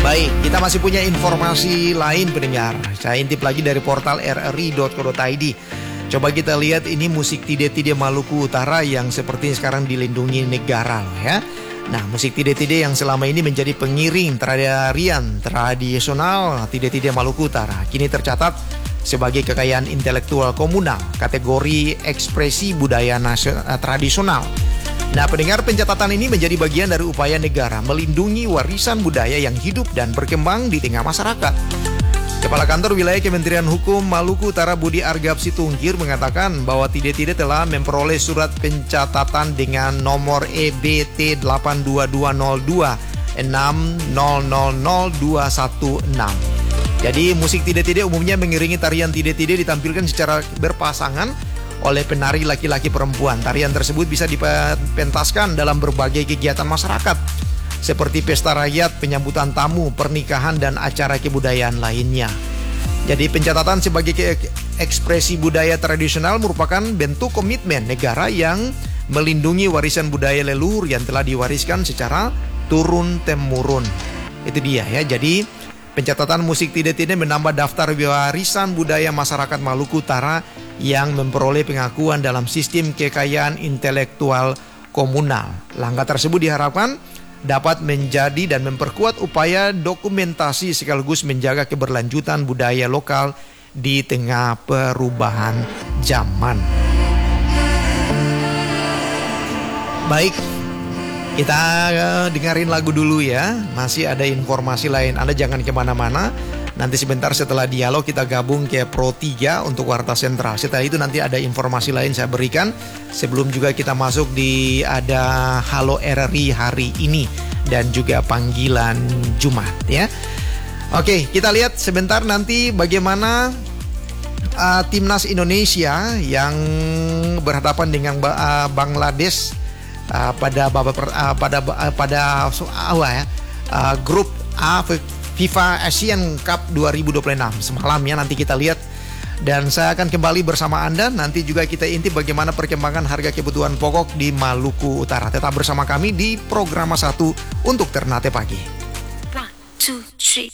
Baik, kita masih punya informasi lain pendengar. Saya intip lagi dari portal rri.co.id. Coba kita lihat ini musik tide-tide Maluku Utara yang seperti sekarang dilindungi negara loh ya. Nah, musik tide-tide yang selama ini menjadi pengiring tarian tradisional tide-tide Maluku Utara kini tercatat sebagai kekayaan intelektual komunal kategori ekspresi budaya tradisional. Nah, pendengar, pencatatan ini menjadi bagian dari upaya negara melindungi warisan budaya yang hidup dan berkembang di tengah masyarakat. Kepala Kantor Wilayah Kementerian Hukum Maluku Utara Budi Argap Situngkir mengatakan bahwa Tide-Tide telah memperoleh surat pencatatan dengan nomor EBT 82202 6000216. Jadi musik Tide-Tide umumnya mengiringi tarian Tide-Tide ditampilkan secara berpasangan oleh penari laki-laki perempuan. Tarian tersebut bisa dipentaskan dalam berbagai kegiatan masyarakat seperti pesta rakyat, penyambutan tamu, pernikahan, dan acara kebudayaan lainnya. Jadi pencatatan sebagai ekspresi budaya tradisional merupakan bentuk komitmen negara yang melindungi warisan budaya leluhur yang telah diwariskan secara turun-temurun. Itu dia ya. Jadi pencatatan musik Tide-Tide menambah daftar warisan budaya masyarakat Maluku Utara yang memperoleh pengakuan dalam sistem kekayaan intelektual komunal. Langkah tersebut diharapkan dapat menjadi dan memperkuat upaya dokumentasi sekaligus menjaga keberlanjutan budaya lokal di tengah perubahan zaman. Baik, kita dengerin lagu dulu ya. Masih ada informasi lain, Anda jangan kemana-mana. Nanti sebentar setelah dialog kita gabung ke Pro 3 untuk Warta Sentral. Setelah itu nanti ada informasi lain saya berikan. Sebelum juga kita masuk di ada Halo RRI hari ini dan juga panggilan Jumat ya. Oke, kita lihat sebentar nanti bagaimana timnas Indonesia yang berhadapan dengan Bangladesh pada grup A FIFA Asian Cup 2026 semalam ya, nanti kita lihat. Dan saya akan kembali bersama Anda. Nanti juga kita intip bagaimana perkembangan harga kebutuhan pokok di Maluku Utara. Tetap bersama kami di Programa 1 untuk Ternate Pagi. 1, 2, 3